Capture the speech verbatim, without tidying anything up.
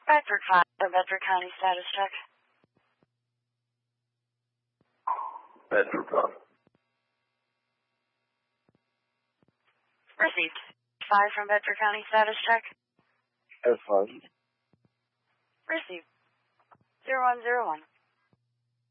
Bedford five from Bedford County status check. Bedford five. Received. five from Bedford County status check. S five. Received. zero one zero one.